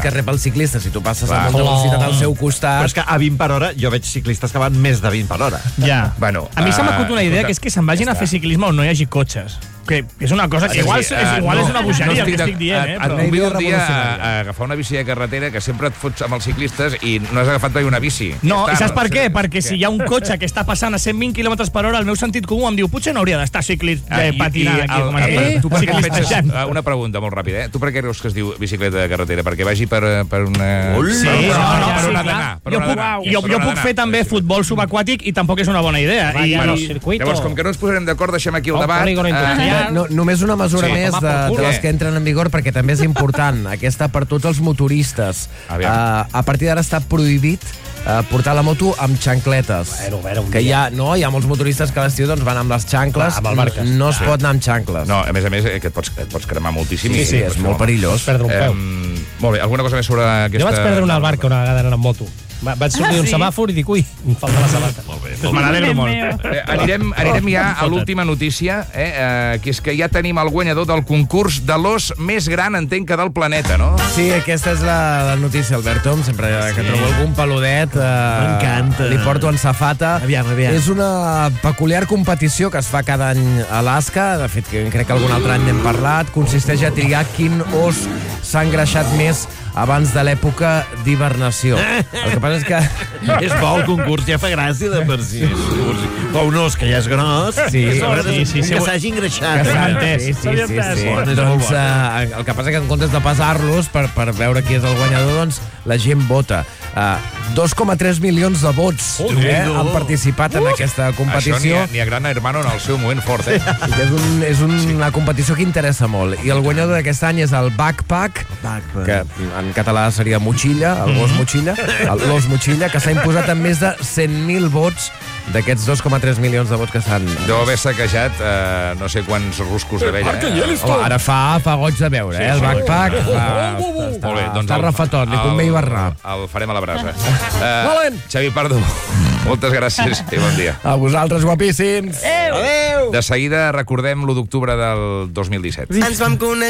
que rep el ciclista si tu passes a molta velocitat al seu costat. Però és que a 20 per hora jo veig ciclistes que van més de 20 per hora. Ja. Bueno, A mi se m'acut una idea, que és que se'n vagin a fer ciclisme on no hi hagi cotxes. Que és una cosa que igual és una bogeria el que estic dient, Et convido un dia a agafar una bici de carretera, que sempre et fots amb els ciclistes i no has agafat mai una bici. No, i saps per què? Perquè si hi ha un cotxe que està passant a 120 km per hora, el meu sentit comú em diu potser no hauria d'estar patinant aquí. Tu per què penses... Una pregunta molt ràpida, Tu per què creus que es diu bicicleta de carretera? Perquè vagi per una... Sí, per una d'anar. Jo puc fer també futbol subaquàtic i tampoc és una bona idea. Llavors, com que no ens posarem d'acord, deixem aquí el debat. Només una mesura més de les que entren en vigor, perquè també és important. Aquesta per tots els motoristes. A partir d'ara està prohibit portar la moto amb xancletes. Que hi ha molts motoristes que a l'estiu van amb les xancles. No es pot anar amb xancles. No, a més, que et pots cremar moltíssim. Sí, és molt perillós. Perdre un peu. Molt bé, alguna cosa més sobre aquesta... Jo vaig perdre una albarca una vegada anant amb moto. Vaig sortir d'un semàfor i dic, ui, em falta la sabata. Me n'alegro molt. Anirem ja a l'última notícia, que és que ja tenim el guanyador del concurs de l'os més gran, entenc que del planeta, no? Sí, aquesta és la notícia, Alberto. Sempre que trobo algun peludet li porto en safata. Aviam. És una peculiar competició que es fa cada any a Alaska. De fet, crec que algun altre any n'hem parlat. Consisteix a triar quin os s'ha engreixat més abans de l'època d'hibernació. El que passa és que... És bo el concurs, ja fa gràcia de per si. Com un os que ja és gros, que s'hagi engreixat. Sí. Doncs el que passa que en comptes de pesar-los per veure qui és el guanyador, doncs la gent vota. 2,3 milions de vots han participat en aquesta competició. Això n'hi ha Gran Hermano en el seu moment fort, És una competició que interessa molt. I el guanyador d'aquest any és el Backpack, que en català seria motxilla, l'os motxilla, que s'ha imposat amb més de 100.000 vots d'aquests 2,3 milions de vots que s'han... Deu haver saquejat no sé quants ruscos de vella. Home, ara fa goig de veure, el Backpack. Està refatot, li convé hivernar. El farem a la brasa. Xavi Pardo, moltes gràcies i bon dia. A vosaltres, guapíssims. De seguida recordem l'1 d'octubre del 2017. Ens vam conèixer